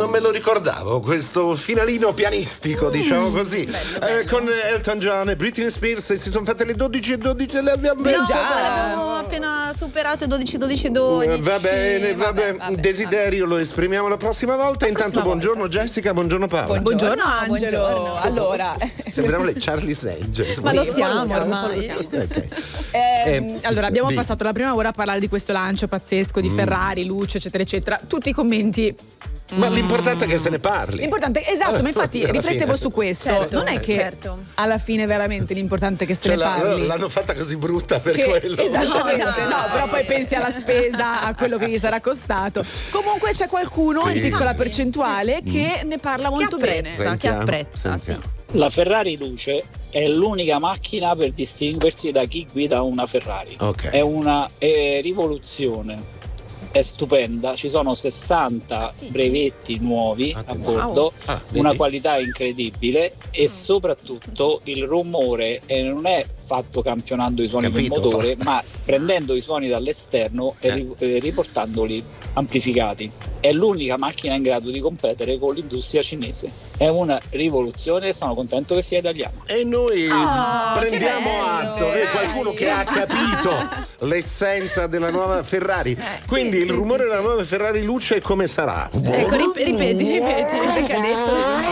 non me lo ricordavo, questo finalino pianistico, diciamo così. Bello. Con Elton John e Britney Spears si sono fatte le 12:12, le abbiamo messe. Abbiamo appena superato 12. Va bene. Desiderio lo esprimiamo la prossima volta. Intanto buongiorno Jessica, buongiorno Paola. Buongiorno Angelo. Buongiorno. Allora, Sembriamo le Charlie's Angels. ma lo Sì, siamo lo siamo, ormai. Ok. Allora, abbiamo Sì. passato la prima ora a parlare di questo lancio pazzesco di Ferrari, luce, eccetera, eccetera. Tutti i commenti. Ma l'importante è che se ne parli. Importante, esatto, ma infatti Alla riflettevo fine. su questo. Certo, non è che certo. alla fine veramente l'importante è che se Cioè, ne parli. l'hanno fatta così brutta per Che- quello. Esattamente, no, però poi pensi alla spesa, a quello che gli sarà costato. Comunque c'è qualcuno Sì. in piccola percentuale che ne parla molto bene. Che Sentiamo, apprezza, sì. sentiamo. La Ferrari Luce è l'unica macchina per distinguersi da chi guida una Ferrari. Ok. È una rivoluzione. È stupenda, ci sono 60 sì. brevetti nuovi a Attenzione. bordo, Ah, una vedi? qualità incredibile e soprattutto il rumore non è fatto campionando i suoni Capito. del motore, ma prendendo i suoni dall'esterno e riportandoli amplificati. È l'unica macchina in grado di competere con l'industria cinese. È una rivoluzione e sono contento che sia italiana. E noi prendiamo che bello, atto che dai. qualcuno che ha capito l'essenza della nuova Ferrari. Quindi il rumore della nuova Ferrari Luce come sarà? Ecco, ripeti, perché ha detto.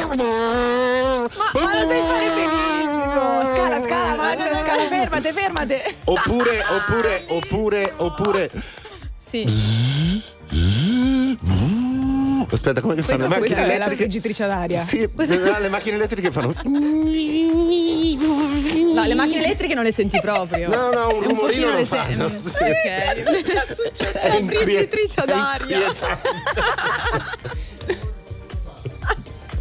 Ma lo sai fare benissimo. Scala, fermate. Oppure Sì. aspetta, come che fanno le Questa macchine è la elettriche? friggitrice d'aria. Sì, le macchine elettriche fanno. No, le macchine elettriche non le senti proprio. No, un rumorino pochino lo le fanno. senti. Sì. Ok. È friggitrice è d'aria. inquietante.